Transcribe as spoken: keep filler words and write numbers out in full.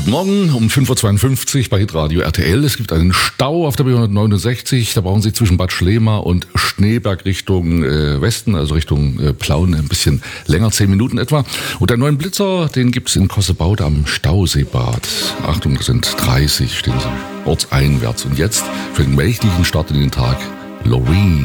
Guten Morgen um fünf Uhr zweiundfünfzig bei Hitradio R T L. Es gibt einen Stau auf der B hundertneunundsechzig. Da brauchen Sie zwischen Bad Schlema und Schneeberg Richtung äh, Westen, also Richtung äh, Plauen, ein bisschen länger, zehn Minuten etwa. Und einen neuen Blitzer, den gibt's in Kossebaude am Stauseebad. Achtung, das sind dreißig, stehen Sie ortseinwärts. Und jetzt für den mächtigen Start in den Tag, Loreen.